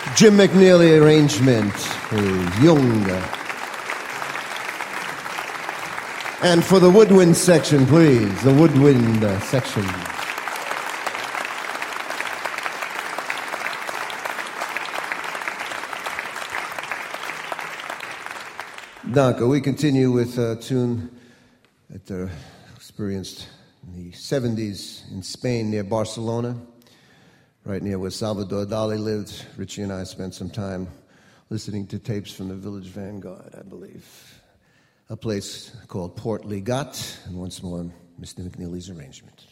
Jim McNeely arrangement for Jung. And for the woodwind section, please, the woodwind section. Danke. We continue with a tune that experienced in the 70s in Spain near Barcelona, right near where Salvador Dali lived. Richie and I spent some time listening to tapes from the Village Vanguard, I believe. A place called Port Ligat, and once more, Mr. McNeely's arrangement.